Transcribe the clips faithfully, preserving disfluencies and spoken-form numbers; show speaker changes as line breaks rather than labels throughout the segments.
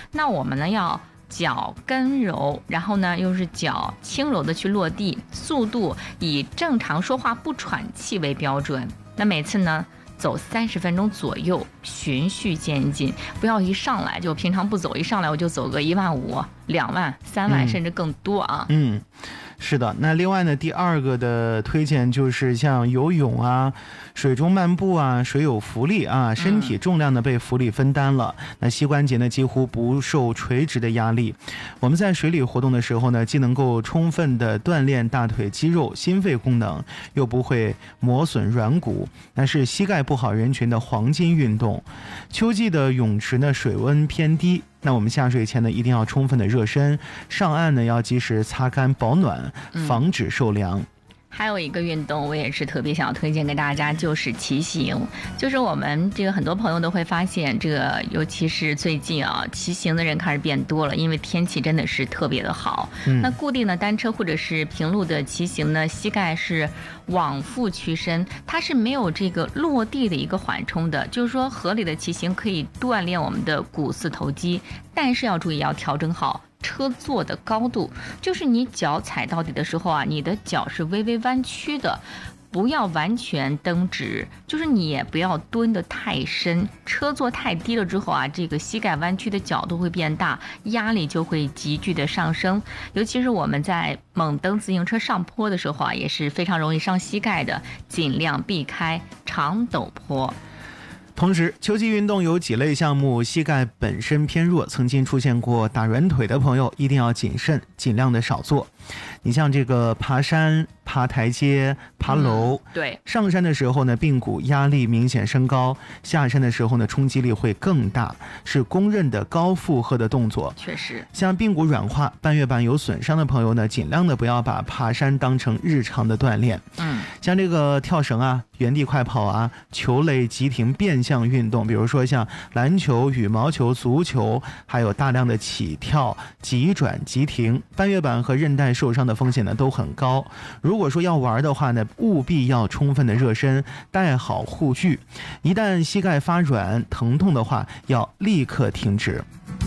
那我们呢要脚跟柔，然后呢又是脚轻柔的去落地，速度以正常说话不喘气为标准。那每次呢走三十分钟左右，循序渐进，不要一上来就平常不走，一上来我就走个一万五、两万、三万、嗯、甚至更多啊。
嗯，是的。那另外呢，第二个的推荐就是像游泳啊、水中漫步啊，水有浮力啊，身体重量呢被浮力分担了，嗯、那膝关节呢几乎不受垂直的压力。我们在水里活动的时候呢，既能够充分的锻炼大腿肌肉、心肺功能，又不会磨损软骨，那是膝盖不好人群的黄金运动。秋季的泳池呢，水温偏低。那我们下水前呢，一定要充分的热身，上岸呢要及时擦干保暖，防止受凉。嗯，
还有一个运动我也是特别想要推荐给大家，就是骑行。就是我们这个很多朋友都会发现，这个尤其是最近啊，骑行的人开始变多了，因为天气真的是特别的好。嗯、那固定的单车或者是平路的骑行呢，膝盖是往复屈伸，它是没有这个落地的一个缓冲的。就是说合理的骑行可以锻炼我们的股四头肌，但是要注意要调整好车座的高度，就是你脚踩到底的时候啊，你的脚是微微弯曲的，不要完全蹬直，就是你也不要蹲得太深，车座太低了之后啊，这个膝盖弯曲的角度会变大，压力就会急剧的上升。尤其是我们在猛蹬自行车上坡的时候啊，也是非常容易伤膝盖的，尽量避开长陡坡。
同时，秋季运动有几类项目膝盖本身偏弱，曾经出现过打软腿的朋友一定要谨慎，尽量的少做。你像这个爬山、爬台阶、爬楼、嗯、
对，
上山的时候呢，髌骨压力明显升高，下山的时候呢，冲击力会更大，是公认的高负荷的动作。
确实，
像髌骨软化、半月板有损伤的朋友呢，尽量的不要把爬山当成日常的锻炼。
嗯，
像这个跳绳啊、原地快跑啊、球类急停变向运动，比如说像篮球、羽毛球、足球，还有大量的起跳、急转、急停，半月板和韧带受伤的风险呢都很高。如果说要玩的话呢，务必要充分的热身，带好护具。一旦膝盖发软、疼痛的话，要立刻停止。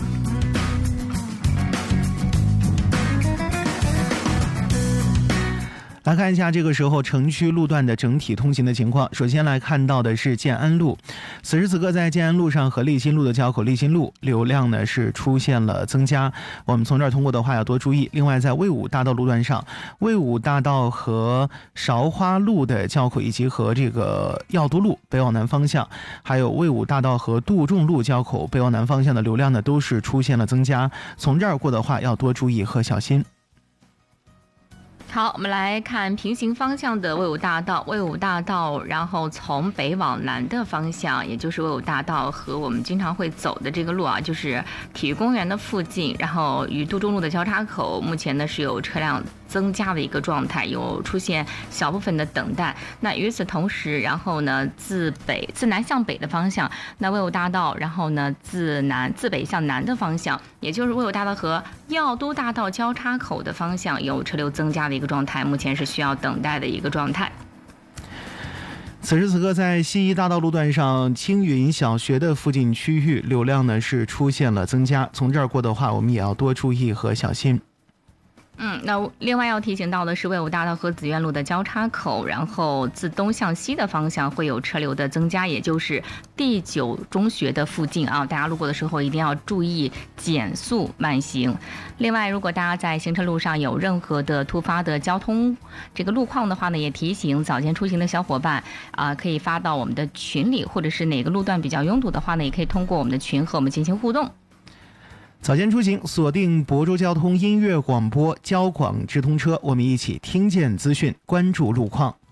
来看一下这个时候城区路段的整体通行的情况。首先来看到的是建安路，此时此刻在建安路上和立新路的交口立新路流量呢是出现了增加，我们从这儿通过的话要多注意。另外在魏武大道路段上，魏武大道和韶花路的交口，以及和这个耀都路北往南方向，还有魏武大道和杜仲路交口北往南方向的流量呢都是出现了增加，从这儿过的话要多注意和小心。
好，我们来看平行方向的魏武大道，魏武大道，然后从北往南的方向，也就是魏武大道和我们经常会走的这个路啊，就是体育公园的附近，然后与杜仲路的交叉口，目前呢是有车辆增加的一个状态，有出现小部分的等待。那与此同时，然后呢自北自南向北的方向，那魏武大道，然后呢自南自北向南的方向，也就是魏武大道和耀都大道交叉口的方向，有车流增加的一个状态，目前是需要等待的一个状态。
此时此刻在西一大道路段上，青云小学的附近区域流量呢是出现了增加，从这儿过的话我们也要多注意和小心。
嗯，那另外要提醒到的是魏武大道和紫苑路的交叉口，然后自东向西的方向会有车流的增加，也就是第九中学的附近啊，大家路过的时候一定要注意减速慢行。另外，如果大家在行车路上有任何的突发的交通这个路况的话呢，也提醒早间出行的小伙伴啊、呃，可以发到我们的群里，或者是哪个路段比较拥堵的话呢，也可以通过我们的群和我们进行互动。
早间出行，锁定亳州交通音乐广播交广直通车，我们一起听见资讯，关注路况。